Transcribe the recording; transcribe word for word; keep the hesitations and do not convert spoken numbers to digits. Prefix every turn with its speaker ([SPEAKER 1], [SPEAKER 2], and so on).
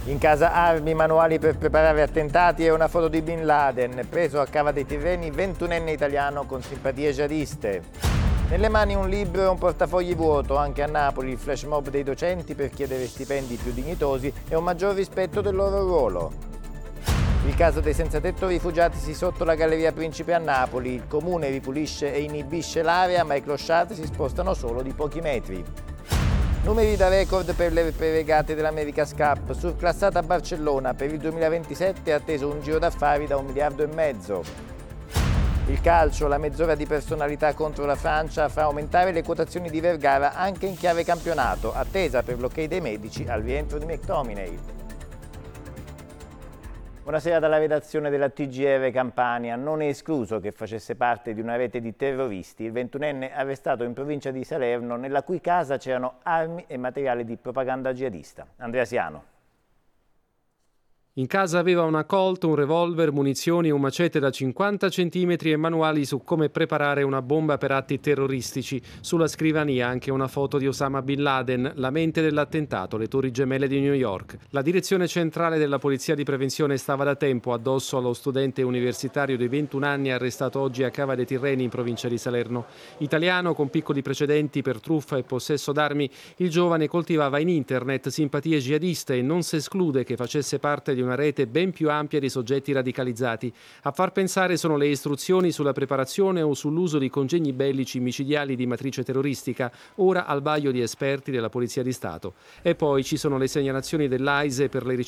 [SPEAKER 1] In casa armi, manuali per preparare attentati e una foto di Bin Laden, preso a Cava dei Tirreni, ventunenne italiano con simpatie jihadiste. Nelle mani un libro e un portafogli vuoto, anche a Napoli il flash mob dei docenti per chiedere stipendi più dignitosi e un maggior rispetto del loro ruolo. Il caso dei senza tetto rifugiatisi sotto la Galleria Principe a Napoli, il comune ripulisce e inibisce l'area ma i clochard si spostano solo di pochi metri. Numeri da record per le regate dell'America's Cup, surclassata a Barcellona, per il duemilaventisette è atteso un giro d'affari da un miliardo e mezzo. Il calcio, la mezz'ora di personalità contro la Francia fa aumentare le quotazioni di Vergara anche in chiave campionato, attesa per l'ok dei medici al rientro di McTominay. Buonasera dalla redazione della T G R Campania. Non è escluso che facesse parte di una rete di terroristi il ventunenne arrestato in provincia di Salerno, nella cui casa c'erano armi e materiale di propaganda jihadista. Andrea Siano.
[SPEAKER 2] In casa aveva una Colt, un revolver, munizioni, un macete da cinquanta centimetri e manuali su come preparare una bomba per atti terroristici. Sulla scrivania anche una foto di Osama Bin Laden, la mente dell'attentato, le Torri Gemelle di New York. La direzione centrale della Polizia di Prevenzione stava da tempo addosso allo studente universitario di ventuno anni arrestato oggi a Cava dei Tirreni in provincia di Salerno. Italiano con piccoli precedenti per truffa e possesso d'armi, il giovane coltivava in internet simpatie jihadiste e non si esclude che facesse parte di una rete ben più ampia di soggetti radicalizzati. A far pensare sono le istruzioni sulla preparazione o sull'uso di congegni bellici micidiali di matrice terroristica, ora al vaglio di esperti della Polizia di Stato. E poi ci sono le segnalazioni dell'A I S E per le ricerche